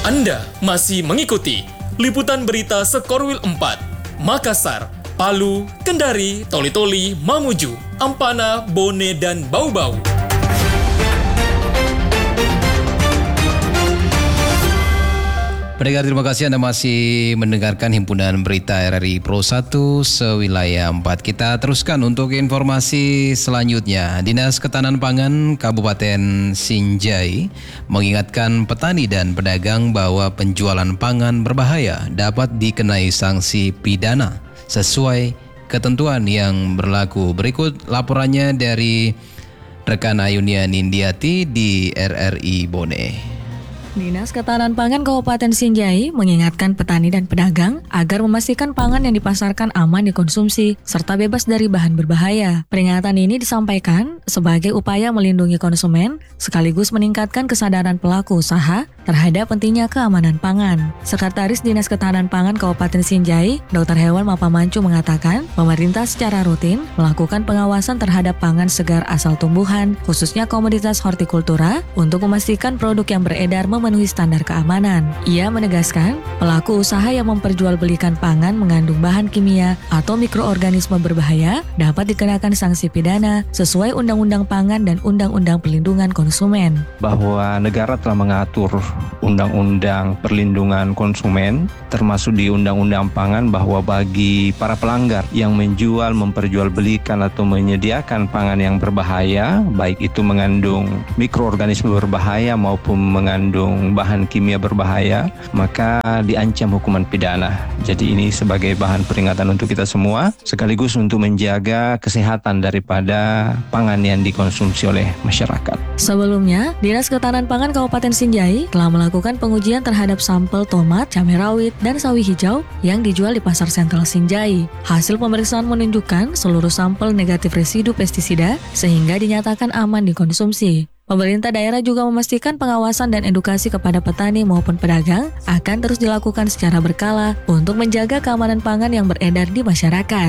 Anda masih mengikuti liputan berita Sekorwil 4, Makassar, Palu, Kendari, Toli-Toli, Mamuju, Ampana, Bone, dan Bau-Bau. Pendengar, terima kasih Anda masih mendengarkan himpunan berita RRI Pro 1 sewilayah 4. Kita teruskan untuk informasi selanjutnya. Dinas Ketahanan Pangan Kabupaten Sinjai mengingatkan petani dan pedagang bahwa penjualan pangan berbahaya dapat dikenai sanksi pidana sesuai ketentuan yang berlaku. Berikut laporannya dari rekan Ayunia Nindiati di RRI Bone. Dinas Ketahanan Pangan Kabupaten Sinjai mengingatkan petani dan pedagang agar memastikan pangan yang dipasarkan aman dikonsumsi serta bebas dari bahan berbahaya. Peringatan ini disampaikan sebagai upaya melindungi konsumen sekaligus meningkatkan kesadaran pelaku usaha terhadap pentingnya keamanan pangan. Sekretaris Dinas Ketahanan Pangan Kabupaten Sinjai, Dr. Hewan Mapamancu mengatakan, pemerintah secara rutin melakukan pengawasan terhadap pangan segar asal tumbuhan, khususnya komoditas hortikultura, untuk memastikan produk yang beredar memenuhi standar keamanan. Ia menegaskan, pelaku usaha yang memperjualbelikan pangan mengandung bahan kimia atau mikroorganisme berbahaya dapat dikenakan sanksi pidana sesuai Undang-Undang Pangan dan Undang-Undang Perlindungan Konsumen. Bahwa negara telah mengatur Undang-Undang Perlindungan Konsumen, termasuk di Undang-Undang Pangan, bahwa bagi para pelanggar yang menjual, memperjualbelikan atau menyediakan pangan yang berbahaya, baik itu mengandung mikroorganisme berbahaya maupun mengandung bahan kimia berbahaya, maka diancam hukuman pidana. Jadi ini sebagai bahan peringatan untuk kita semua, sekaligus untuk menjaga kesehatan daripada pangan yang dikonsumsi oleh masyarakat. Sebelumnya, Dinas Ketahanan Pangan Kabupaten Sinjai telah melakukan pengujian terhadap sampel tomat, cabai rawit, dan sawi hijau yang dijual di Pasar Sentral Sinjai. Hasil pemeriksaan menunjukkan seluruh sampel negatif residu pestisida sehingga dinyatakan aman dikonsumsi. Pemerintah daerah juga memastikan pengawasan dan edukasi kepada petani maupun pedagang akan terus dilakukan secara berkala untuk menjaga keamanan pangan yang beredar di masyarakat.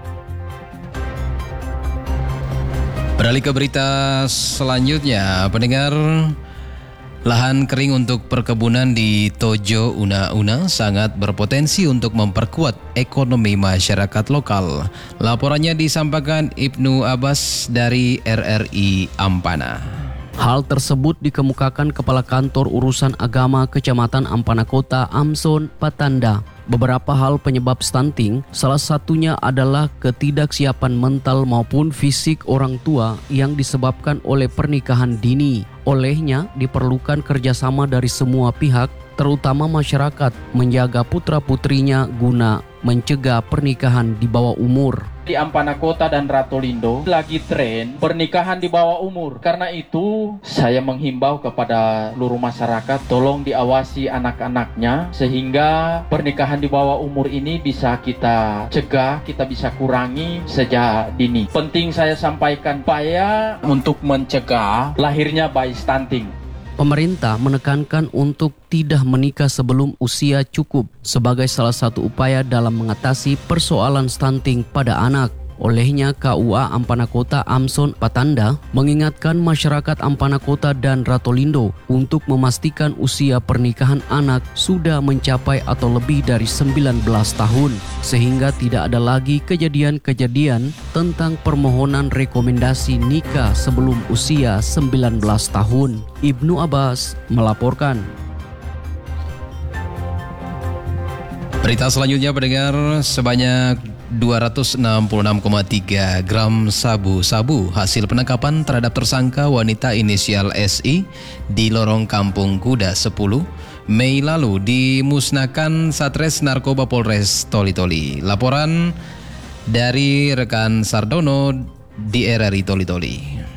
Beralih ke berita selanjutnya, pendengar. Lahan kering untuk perkebunan di Tojo Una-Una sangat berpotensi untuk memperkuat ekonomi masyarakat lokal. Laporannya disampaikan Ibnu Abbas dari RRI Ampana. Hal tersebut dikemukakan Kepala Kantor Urusan Agama Kecamatan Ampana Kota Amson Patanda. Beberapa hal penyebab stunting, salah satunya adalah ketidaksiapan mental maupun fisik orang tua yang disebabkan oleh pernikahan dini. Olehnya diperlukan kerjasama dari semua pihak, terutama masyarakat, menjaga putra-putrinya guna mencegah pernikahan di bawah umur. Di Ampana Kota dan Ratolindo lagi tren pernikahan di bawah umur. Karena itu saya menghimbau kepada seluruh masyarakat, tolong diawasi anak-anaknya sehingga pernikahan di bawah umur ini bisa kita cegah, kita bisa kurangi sejak dini. Penting saya sampaikan upaya untuk mencegah lahirnya bayi stunting. Pemerintah menekankan untuk tidak menikah sebelum usia cukup sebagai salah satu upaya dalam mengatasi persoalan stunting pada anak. Olehnya, KUA Ampana Kota Amson Patanda mengingatkan masyarakat Ampana Kota dan Ratolindo untuk memastikan usia pernikahan anak sudah mencapai atau lebih dari 19 tahun, sehingga tidak ada lagi kejadian-kejadian tentang permohonan rekomendasi nikah sebelum usia 19 tahun. Ibnu Abbas melaporkan. Berita selanjutnya, pendengar, sebanyak 266,3 gram sabu-sabu hasil penangkapan terhadap tersangka wanita inisial SI di lorong Kampung Kuda 10 Mei lalu dimusnahkan Satres Narkoba Polres Toli-Toli. Laporan dari rekan Sardono di RRI Toli-Toli.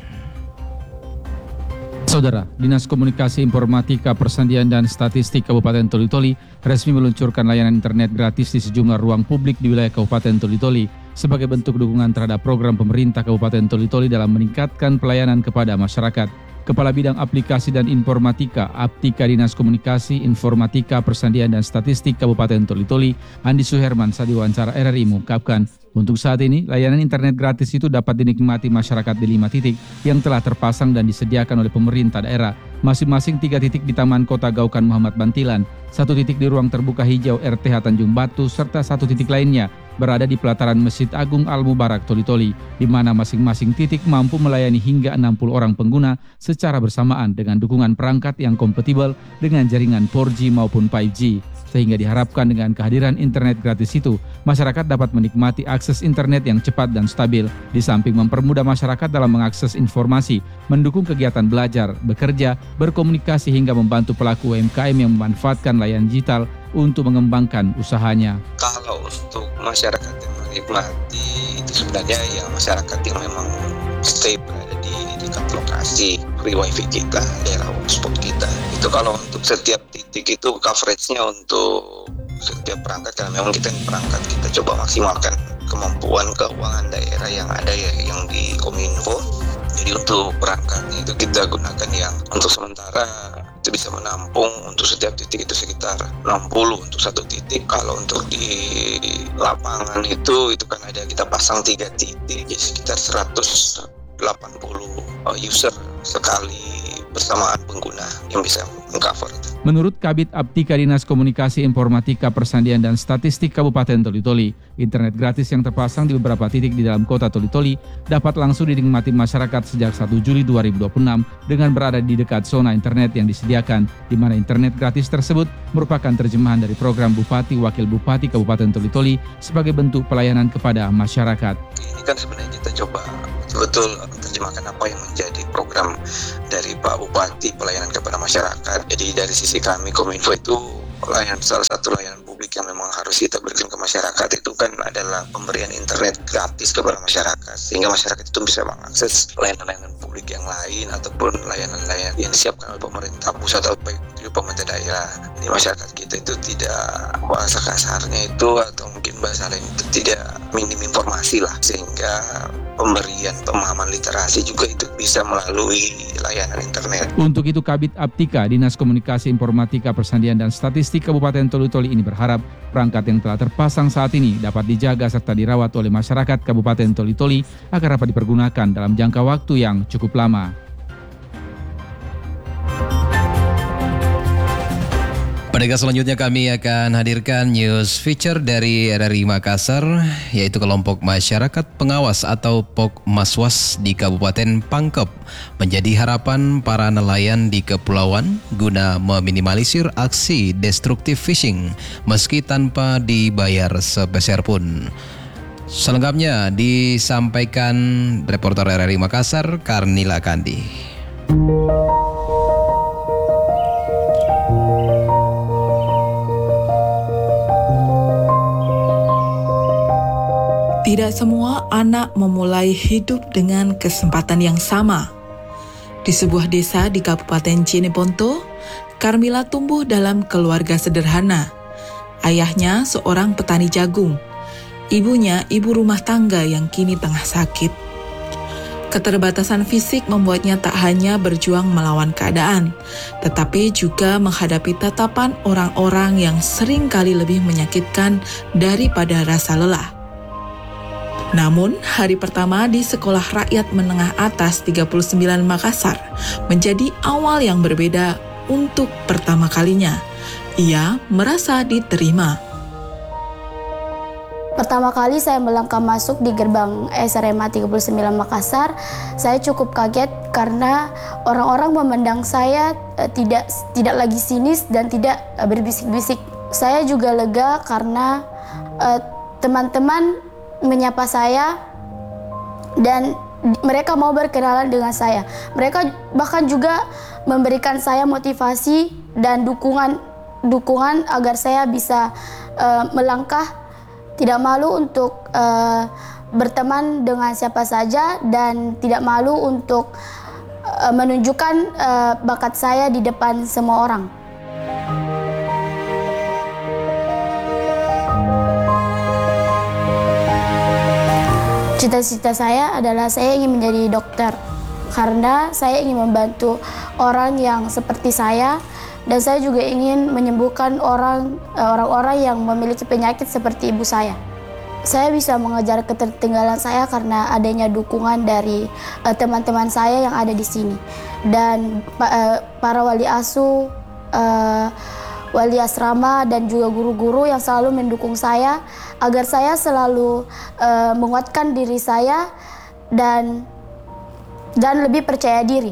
Saudara, Dinas Komunikasi Informatika Persandian dan Statistik Kabupaten Toli-Toli resmi meluncurkan layanan internet gratis di sejumlah ruang publik di wilayah Kabupaten Toli-Toli sebagai bentuk dukungan terhadap program pemerintah Kabupaten Toli-Toli dalam meningkatkan pelayanan kepada masyarakat. Kepala Bidang Aplikasi dan Informatika Aptika Dinas Komunikasi, Informatika, Persandian dan Statistik Kabupaten Toli-Toli, Andi Suherman saat diwawancara RRI mengungkapkan, untuk saat ini layanan internet gratis itu dapat dinikmati masyarakat di 5 titik yang telah terpasang dan disediakan oleh pemerintah daerah, masing-masing 3 titik di Taman Kota Gaukan Muhammad Bantilan, 1 titik di ruang terbuka hijau RTH Tanjung Batu, serta 1 titik lainnya berada di pelataran Masjid Agung Al-Mubarak Toli-Toli, di mana masing-masing titik mampu melayani hingga 60 orang pengguna secara bersamaan dengan dukungan perangkat yang kompatibel dengan jaringan 4G maupun 5G. Sehingga diharapkan dengan kehadiran internet gratis itu, masyarakat dapat menikmati akses internet yang cepat dan stabil, di samping mempermudah masyarakat dalam mengakses informasi, mendukung kegiatan belajar, bekerja, berkomunikasi hingga membantu pelaku UMKM yang memanfaatkan layanan digital untuk mengembangkan usahanya. Kalau untuk masyarakat yang menikmati, itu sebenarnya ya masyarakat yang memang stay berada di dekat lokasi free wifi kita, daerah hotspot kita. Itu kalau untuk setiap titik itu coveragenya untuk setiap perangkat, karena memang kita perangkat kita coba maksimalkan kemampuan keuangan daerah yang ada ya, yang di Kominfo. Jadi untuk perangkatnya itu kita gunakan yang untuk sementara itu bisa menampung untuk setiap titik itu sekitar 60 untuk 1 titik. Kalau untuk di lapangan itu kan ada kita pasang 3 titik, jadi sekitar 180 user sekali bersamaan pengguna yang bisa mengcover. Menurut Kabid Aptika Dinas Komunikasi, Informatika, Persandian dan Statistik Kabupaten Toli-Toli, internet gratis yang terpasang di beberapa titik di dalam kota Toli-Toli dapat langsung dinikmati masyarakat sejak 1 Juli 2026 dengan berada di dekat zona internet yang disediakan, di mana internet gratis tersebut merupakan terjemahan dari program Bupati Wakil Bupati Kabupaten Toli-Toli sebagai bentuk pelayanan kepada masyarakat. Ini kan sebenarnya kita coba betul menerjemahkan apa yang menjadi program dari Pak Bupati pelayanan kepada masyarakat. Jadi dari sisi kami Kominfo itu salah satu layanan publik yang memang harus kita berikan ke masyarakat itu kan adalah pemberian internet gratis kepada masyarakat, sehingga masyarakat itu bisa mengakses layanan-layanan publik yang lain ataupun layanan-layanan yang disiapkan oleh pemerintah pusat atau pemerintah daerah. Di masyarakat kita itu tidak, bahasa kasarnya itu atau mungkin bahasa lain itu tidak minim informasi lah, sehingga pemberian pemahaman literasi juga itu bisa melalui layanan internet. Untuk itu Kabid Aptika Dinas Komunikasi, Informatika, Persandian dan Statistik Kabupaten Toli-Toli ini berharap perangkat yang telah terpasang saat ini dapat dijaga serta dirawat oleh masyarakat Kabupaten Toli-Toli agar dapat dipergunakan dalam jangka waktu yang cukup lama. Pendengar, selanjutnya kami akan hadirkan news feature dari RRI Makassar, yaitu kelompok masyarakat pengawas atau Pokmaswas di Kabupaten Pangkep menjadi harapan para nelayan di kepulauan guna meminimalisir aksi destruktif fishing meski tanpa dibayar sepeser pun. Selengkapnya disampaikan reporter RRI Makassar, Karnila Kandi. Tidak semua anak memulai hidup dengan kesempatan yang sama. Di sebuah desa di Kabupaten Cineponto, Karmila tumbuh dalam keluarga sederhana. Ayahnya seorang petani jagung. Ibunya ibu rumah tangga yang kini tengah sakit. Keterbatasan fisik membuatnya tak hanya berjuang melawan keadaan, tetapi juga menghadapi tatapan orang-orang yang sering kali lebih menyakitkan daripada rasa lelah. Namun, hari pertama di Sekolah Rakyat Menengah Atas 39 Makassar menjadi awal yang berbeda untuk pertama kalinya. Ia merasa diterima. Pertama kali saya melangkah masuk di gerbang SRMA 39 Makassar, saya cukup kaget karena orang-orang memandang saya tidak lagi sinis dan tidak berbisik-bisik. Saya juga lega karena teman-teman menyapa saya dan mereka mau berkenalan dengan saya. Mereka bahkan juga memberikan saya motivasi dan dukungan agar saya bisa melangkah tidak malu untuk berteman dengan siapa saja dan tidak malu untuk menunjukkan bakat saya di depan semua orang. Cita-cita saya adalah saya ingin menjadi dokter. karena saya ingin membantu orang yang seperti saya, dan saya juga ingin menyembuhkan orang-orang yang memiliki penyakit seperti ibu saya. Saya bisa mengejar ketertinggalan saya karena adanya dukungan dari teman-teman saya yang ada di sini, dan para wali asuh, wali asrama, dan juga guru-guru yang selalu mendukung saya agar saya selalu menguatkan diri saya dan lebih percaya diri.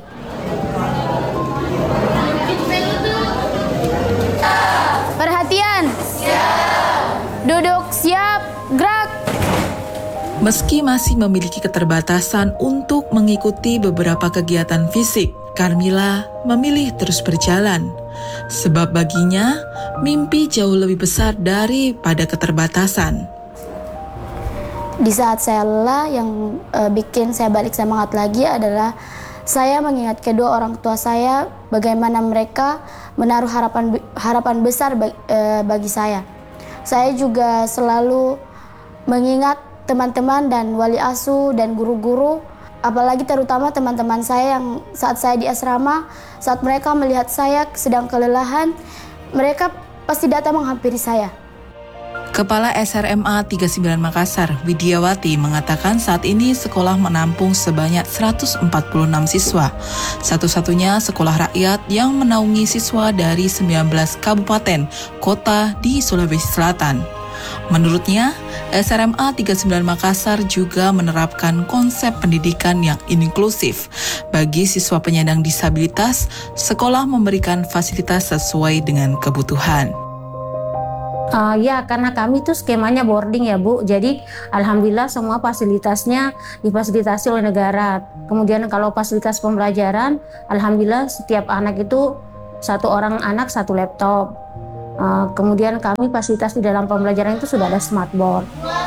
Perhatian. Siap. Duduk siap, gerak. Meski masih memiliki keterbatasan untuk mengikuti beberapa kegiatan fisik, Carmila memilih terus berjalan. Sebab baginya, mimpi jauh lebih besar daripada keterbatasan. Di saat saya lelah, yang bikin saya balik semangat lagi adalah saya mengingat kedua orang tua saya, bagaimana mereka menaruh harapan besar bagi saya. Saya juga selalu mengingat teman-teman dan wali asuh dan guru-guru, apalagi terutama teman-teman saya yang saat saya di asrama, saat mereka melihat saya sedang kelelahan, mereka pasti datang menghampiri saya. Kepala SRMA 39 Makassar, Widiawati, mengatakan saat ini sekolah menampung sebanyak 146 siswa. Satu-satunya sekolah rakyat yang menaungi siswa dari 19 kabupaten kota di Sulawesi Selatan. Menurutnya, SRMA 39 Makassar juga menerapkan konsep pendidikan yang inklusif. Bagi siswa penyandang disabilitas, sekolah memberikan fasilitas sesuai dengan kebutuhan. Ya, karena kami tuh skemanya boarding ya Bu, jadi alhamdulillah semua fasilitasnya difasilitasi oleh negara. Kemudian kalau fasilitas pembelajaran, alhamdulillah setiap anak itu satu orang anak satu laptop. Kemudian kami fasilitas di dalam pembelajaran itu sudah ada smartboard.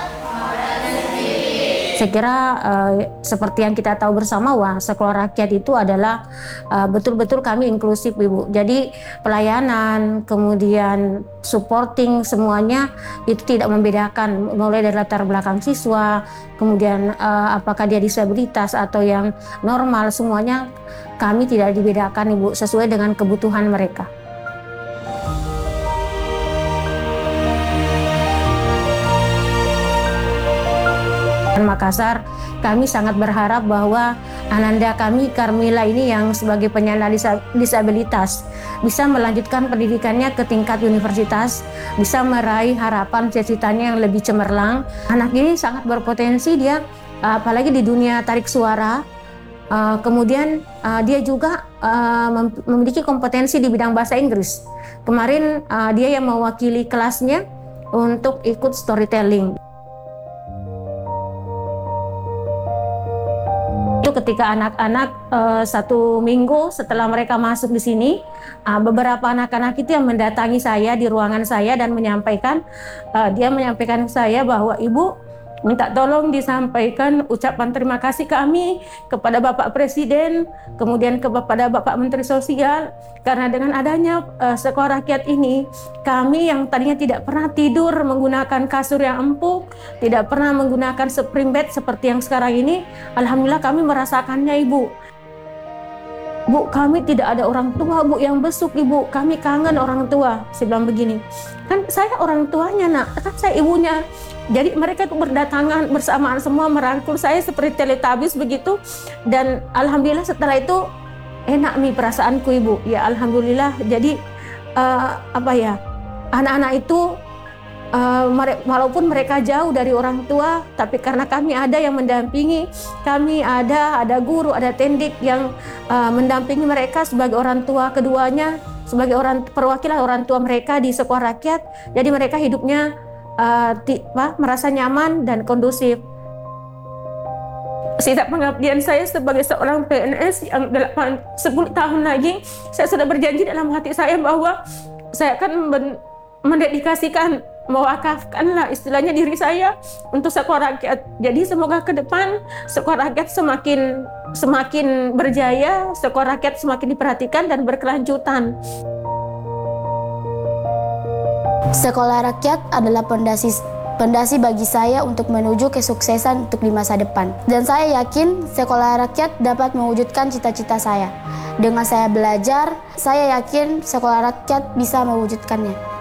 Saya kira seperti yang kita tahu bersama, sekolah rakyat itu adalah betul-betul kami inklusif Ibu. Jadi pelayanan, kemudian supporting, semuanya itu tidak membedakan, mulai dari latar belakang siswa, kemudian apakah dia disabilitas atau yang normal, semuanya kami tidak dibedakan Ibu, sesuai dengan kebutuhan mereka. Makassar, kami sangat berharap bahwa ananda kami Carmila ini yang sebagai penyandang disabilitas bisa melanjutkan pendidikannya ke tingkat universitas, bisa meraih harapan cita-citanya yang lebih cemerlang. Anak ini sangat berpotensi, dia apalagi di dunia tarik suara. Kemudian dia juga memiliki kompetensi di bidang bahasa Inggris. Kemarin dia yang mewakili kelasnya untuk ikut storytelling. Ketika anak-anak 1 minggu setelah mereka masuk di sini, beberapa anak-anak itu yang mendatangi saya di ruangan saya dan menyampaikan saya bahwa Ibu minta tolong disampaikan ucapan terima kasih kami kepada Bapak Presiden, kemudian kepada Bapak Menteri Sosial, karena dengan adanya sekolah rakyat ini, kami yang tadinya tidak pernah tidur menggunakan kasur yang empuk, tidak pernah menggunakan spring bed seperti yang sekarang ini, alhamdulillah kami merasakannya Ibu. Bu, kami tidak ada orang tua Bu yang besuk Ibu, kami kangen orang tua. Saya bilang begini, kan saya orang tuanya nak, kan saya ibunya. Jadi mereka itu berdatangan bersamaan semua merangkul saya seperti Teletubbies begitu. Dan alhamdulillah setelah itu enak nih perasaanku Ibu. Ya alhamdulillah, jadi anak-anak itu walaupun mereka jauh dari orang tua, tapi karena kami ada yang mendampingi, kami ada guru, ada tendik yang mendampingi mereka sebagai orang tua keduanya, sebagai perwakilan orang tua mereka di sekolah rakyat. Jadi mereka hidupnya merasa nyaman dan kondusif. Sisa pengabdian saya sebagai seorang PNS yang 10 tahun lagi, saya sudah berjanji dalam hati saya bahwa saya akan mendedikasikan, mewakafkanlah istilahnya diri saya untuk sekolah rakyat. Jadi semoga ke depan sekolah rakyat semakin berjaya, sekolah rakyat semakin diperhatikan dan berkelanjutan. Sekolah rakyat adalah pondasi bagi saya untuk menuju kesuksesan untuk di masa depan. Dan saya yakin sekolah rakyat dapat mewujudkan cita-cita saya. Dengan saya belajar, saya yakin sekolah rakyat bisa mewujudkannya.